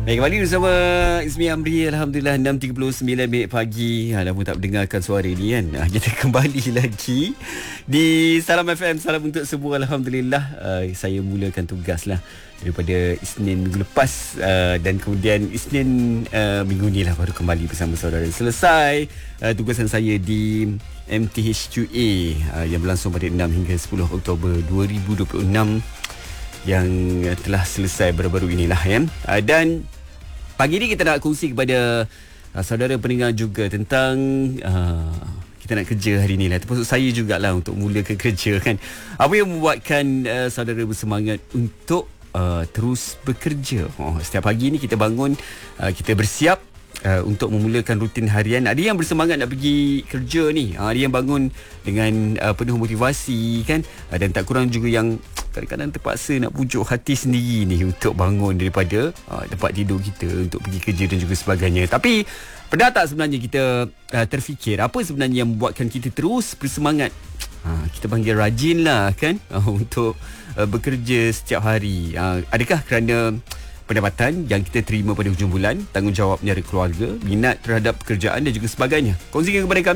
Baik, kembali bersama Ismi Amri. Alhamdulillah 6.39 pagi. Dah pun tak mendengarkan suara ni kan. Kita kembali lagi di Salam FM. Salam untuk semua. Alhamdulillah saya mulakan tugas lah daripada Isnin minggu lepas, dan kemudian Isnin minggu ni lah baru kembali bersama saudara. Selesai tugasan saya di MTHQA yang berlangsung pada 6 hingga 10 Oktober 2026 yang telah selesai baru-baru inilah ya. Dan pagi ni kita nak kongsi kepada saudara pendengar juga tentang kita nak kerja hari ni lah. Termasuk saya jugalah untuk mulakan kerja kan. Apa yang membuatkan saudara bersemangat untuk terus bekerja? Setiap pagi ni kita bangun, kita bersiap untuk memulakan rutin harian. Ada yang bersemangat nak pergi kerja ni, ada yang bangun dengan penuh motivasi kan, dan tak kurang juga yang kadang-kadang terpaksa nak pujuk hati sendiri ni untuk bangun daripada tempat tidur kita untuk pergi kerja dan juga sebagainya. Tapi pernah tak sebenarnya kita terfikir apa sebenarnya yang membuatkan kita terus bersemangat? Kita panggil rajin lah kan, untuk bekerja setiap hari. Adakah kerana pendapatan yang kita terima pada hujung bulan, tanggungjawab menyara keluarga, minat terhadap pekerjaan dan juga sebagainya? Kongsikan kepada kami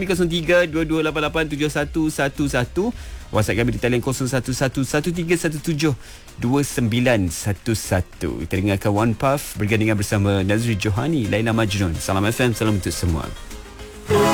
03-2288-7111. WhatsApp kami di talian 0113172911. Kita dengarkan One Puff bergandingan bersama Nazri Johani, Laila Majnun. Salam FM, salam untuk semua.